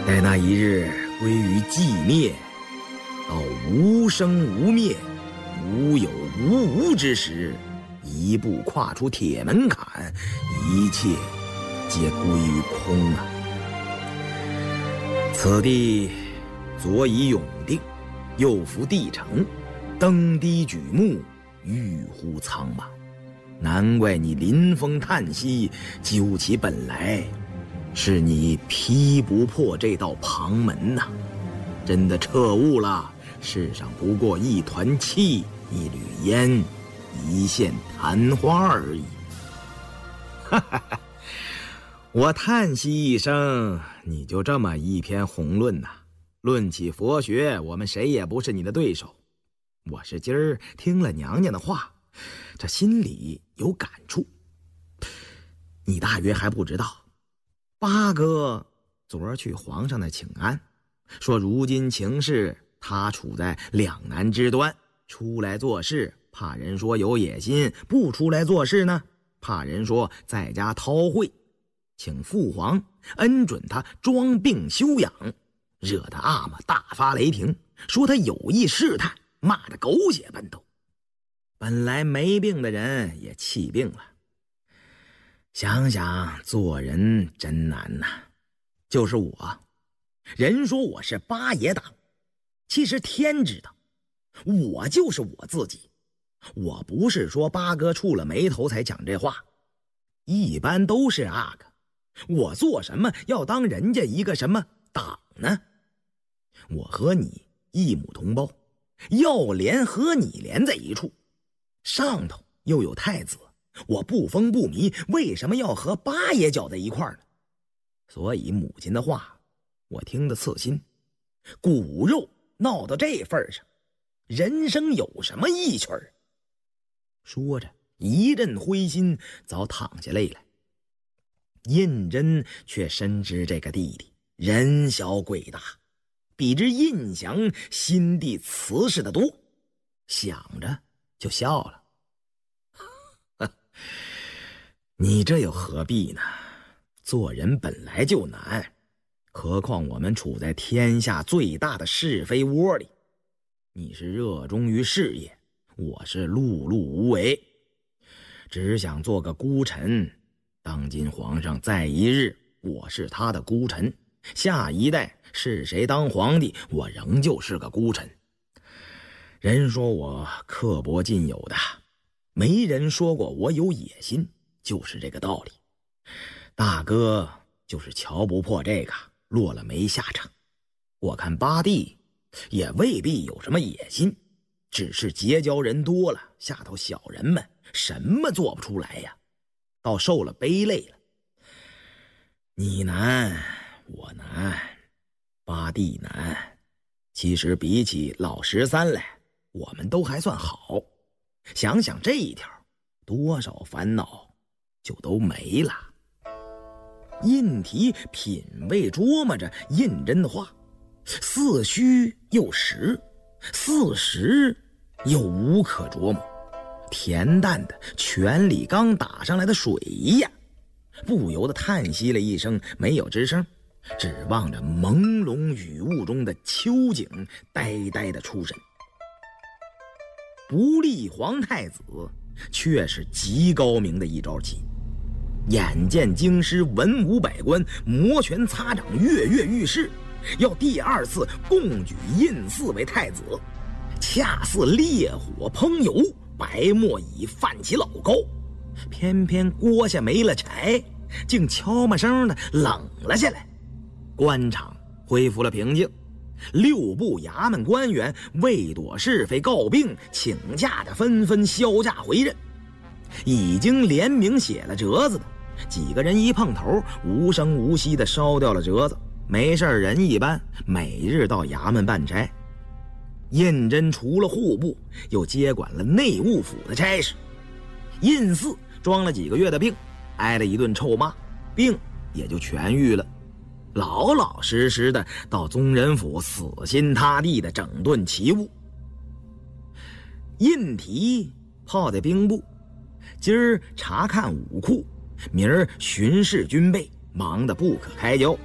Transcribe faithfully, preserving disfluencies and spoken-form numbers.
待那一日归于寂灭，到无生无灭、无有无无之时，一步跨出铁门槛，一切皆归于空啊！此地左以永定，右扶地城，登低举目，郁乎苍茫。难怪你临风叹息，究其本来，是你劈不破这道旁门呐、啊！真的彻悟了，世上不过一团气，一缕烟，一线昙花而已。哈哈哈！我叹息一声，你就这么一篇宏论呐、啊？论起佛学，我们谁也不是你的对手。我是今儿听了娘娘的话，这心里有感触。你大约还不知道，八哥昨儿去皇上那请安，说如今情势他处在两难之端，出来做事怕人说有野心，不出来做事呢怕人说在家韬晦，请父皇恩准他装病休养，惹得阿玛大发雷霆，说他有意试探，骂得狗血奔头。本来没病的人也气病了。想想做人真难呐、啊。就是我，人说我是八爷党，其实天知道，我就是我自己。我不是说八哥触了眉头才讲这话，一般都是阿哥。我做什么要当人家一个什么党呢？我和你一母同胞，要连和你连在一处，上头又有太子，我不疯不迷，为什么要和八爷搅在一块儿呢？所以母亲的话我听得刺心，骨肉闹到这份上，人生有什么意趣儿？说着一阵灰心，早淌下泪来。胤禛却深知这个弟弟人小鬼大，比之胤祥心地慈实的多，想着就笑了。你这又何必呢？做人本来就难，何况我们处在天下最大的是非窝里。你是热衷于事业，我是碌碌无为，只想做个孤臣。当今皇上在一日，我是他的孤臣，下一代是谁当皇帝，我仍旧是个孤臣。人说我刻薄尽有的，没人说过我有野心，就是这个道理。大哥就是瞧不破这个，落了没下场。我看八弟也未必有什么野心，只是结交人多了，下头小人们什么做不出来呀，倒受了背累了。你难我难，八弟难，其实比起老十三来，我们都还算好。想想这一条，多少烦恼就都没了。胤禔品味琢磨着胤禛的话，似虚又实，似实又无可琢磨，恬淡的泉里刚打上来的水呀，不由得叹息了一声，没有吱声，只望着朦胧雨雾中的秋景，呆呆的出神。不立皇太子却是极高明的一招棋，眼见京师文武百官摩拳擦掌，跃跃欲试，要第二次共举胤祀为太子，恰似烈火烹油，白沫已泛起老高，偏偏锅下没了柴，竟悄没声的冷了下来。官场恢复了平静，六部衙门官员为躲是非告病请假的纷纷销假回任，已经联名写了折子的几个人一碰头，无声无息地烧掉了折子，没事人一般，每日到衙门办差。胤禛除了户部，又接管了内务府的差事。胤祀装了几个月的病，挨了一顿臭骂，病也就痊愈了，老老实实的到宗人府死心塌地的整顿旗务。胤禔泡在兵部，今儿查看武库，明儿巡视军备，忙得不可开交。